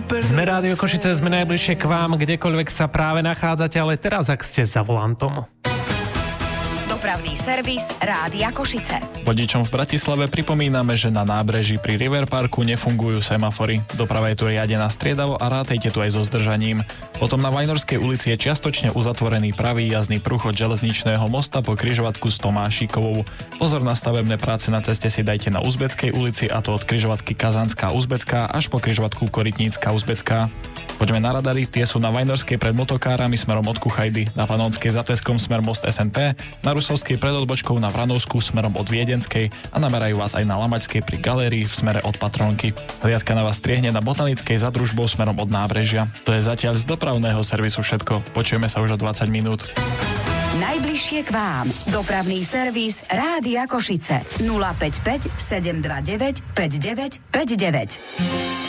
Sme Rádio Košice, sme najbližšie k vám, kdekoľvek sa práve nachádzate, ale teraz, ak ste za volantom. Dopravný servis Rádia Košice. Vodičom v Bratislave pripomíname, že na nábreží pri River Parku nefungujú semafory. Doprava je tu riadená striedavo a rátejte tu aj so zdržaním. Potom na Vajnorskej ulici je čiastočne uzatvorený pravý jazdný pruh od železničného mosta po križovatku s Tomášikovou. Pozor na stavebné práce na ceste si dajte na Uzbeckej ulici, a to od križovatky Kazanská Uzbecká až po križovatku Korytnícka Uzbecká. Poďme na radary, tie sú na Vajnorskej pred motokárami smerom od Kuchajdy, na Panonskej za Teskom smer most SNP, na Rusovskej pred odbočkou na Vranovsku smerom od Viedenskej a namerajú vás aj na Lamačskej pri galérii v smere od Patrónky. Hliadka na vás striehne na Botanickej za Družbou smerom od Nábrežia. To je zatiaľ z dopravného servisu všetko. Počujeme sa už o 20 minút. Najbližšie k vám. Dopravný servis Rádia Košice. 055 729 5959.